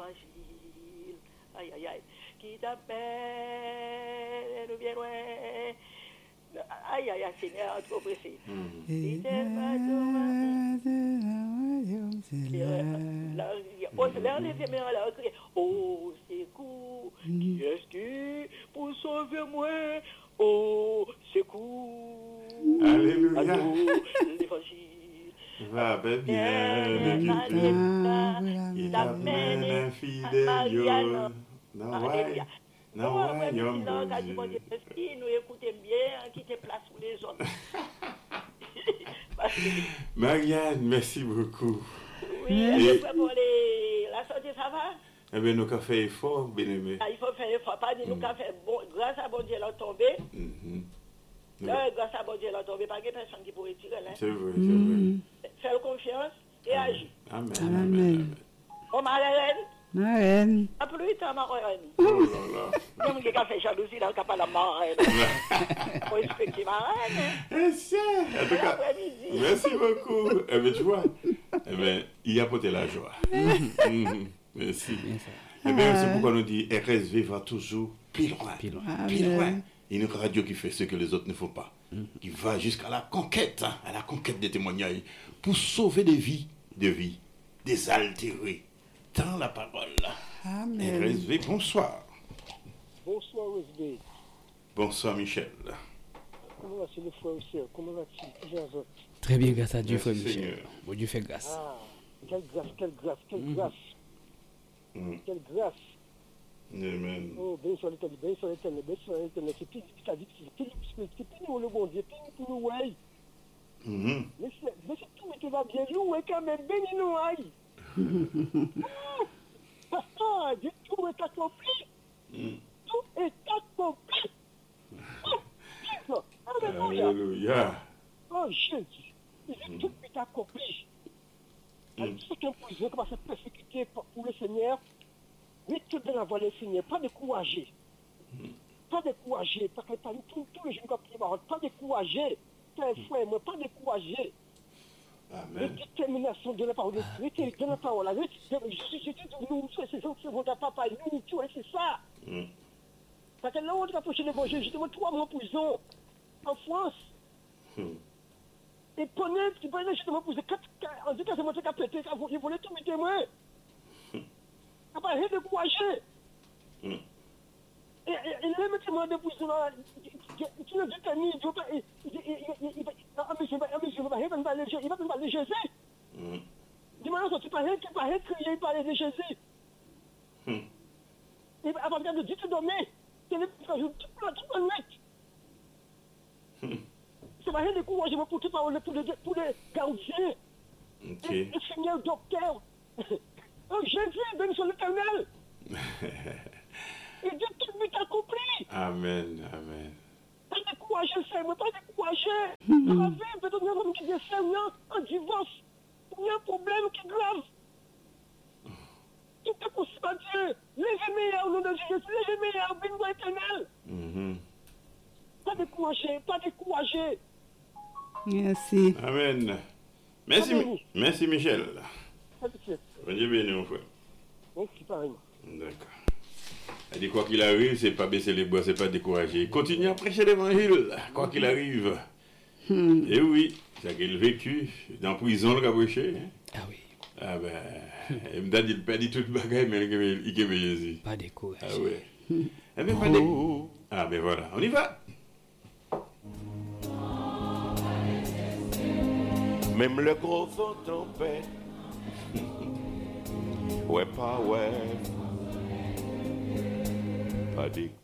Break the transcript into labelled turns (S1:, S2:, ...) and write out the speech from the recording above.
S1: l'évangile. Aïe, aïe, aïe. Qui t'appelle, nous viens loin. Aïe, aïe, aïe, Seigneur, trop pressé. Il t'est pas oh, secours, qui est-ce qui pour sauver moi? Oh, secours.
S2: Alléluia.
S1: L'évangile.
S2: Va bien, il t'amène infidèle.
S1: Alléluia.
S2: Non, royaume
S1: de Dieu. Nous écoutons bien, qui te place pour les autres.
S2: Marianne, merci beaucoup.
S1: Oui, est-ce que pour la santé, ça va?
S2: Eh bien, nous avons fait effort, bien-aimé.
S1: Il faut faire effort, pas dire nous avons fait bon, grâce à bon Dieu, elle a tombé. Grâce à bon Dieu, elle a tombé, pas de personne qui pourrait tirer là.
S2: C'est vrai, c'est vrai.
S1: Faire confiance et agir.
S2: Amen.
S1: Oh, Marlène.
S3: Marlène.
S1: A plus de temps, Marlène.
S2: Oh là là.
S1: Comme il a fait jalousie dans le cap à la Marlène. Faut respecter Marlène.
S2: En tout cas, merci beaucoup. Eh bien, tu vois, il a apporté la joie. Merci. Eh bien, c'est pourquoi nous dit RSV va toujours plus loin. Une radio qui fait ce que les autres ne font pas, qui va jusqu'à la conquête, à la conquête des témoignages, pour sauver des vies, désaltérer dans la parole.
S3: Amen.
S2: RSV, bonsoir.
S4: Bonsoir, RSV.
S2: Bonsoir, Michel.
S4: Comment va-t-il, le frère aussi? Comment va-t-il?
S5: Très bien, grâce à Dieu,
S2: Merci,
S5: frère Michel.
S2: Seigneur.
S5: Bon Dieu fait grâce.
S4: Ah, quelle grâce. Quelle grâce.
S2: Amen.
S4: Oh, béni soit l'éternel. C'est plus, c'est plus nous le bon Dieu, plus nous, ouais. Mais c'est tout qui va bien, nous, ouais, quand même, béni nous, aïe. Tout est accompli. Tout est accompli.
S2: Alléluia.
S4: Oh, Jésus. Tout est accompli. Chacun pour Dieu commence à persécuter pour le Seigneur. Mettez dans la voie du Seigneur, pas décourager. Pas décourager, parce que tous les jeunes qui parlent, pas décourager. Frère, moi, pas décourager. La détermination de la parole de Dieu, de la parole. Nous, c'est gens qui vont à papa, nous, tu vois, c'est ça. Parce que là, on a approché l'évangile, justement, 3 mois en prison, en France. Et prenez justement pour ces 4 en tout cas, c'est moi qui a pété, il voulait tout mettre moi. Il n'a pas rien découragé. Et là, mettez-moi de prison là, tu n'as pas mis, il va parler de Jésus. Dis-moi, tu n'as pas rien crié, parler de Jésus. Et avant de dire, tu dormais, tu n'as pas joué toute la nuit. Ça va rien décourager pour tout parler pour les gardiens. Le Seigneur docteur. Oh, Jésus, béni soit l'Éternel. Et Dieu tout but accompli.
S2: Amen.
S4: Pas décourager le Seigneur, pas décourager. Ça va vivre, peut-être un homme qui est Seigneur, un divorce. Il y a un problème qui est grave. Tout est possible à Dieu. Levez meilleur au nom de Jésus. Levez meilleur, béni soit l'Éternel. Pas décourager.
S3: Merci.
S2: Amen. Merci Michel. Dieu béni, mon frère.
S4: Merci, pareil.
S2: D'accord. Elle dit quoi qu'il arrive, c'est pas baisser les bois, c'est pas décourager. Continue à prêcher l'évangile, quoi qu'il arrive. Et oui, c'est qu'il vécu dans la prison, le prêché.
S5: Ah oui.
S2: Ah ben, il m'a dit, il perdit toute bagaille, mais il est Jésus.
S5: Pas décourager.
S2: Ah oui. Eh bien, pas décourager. Ah ben voilà, on y va.
S6: Même le gros vent tempête, ouais, pas de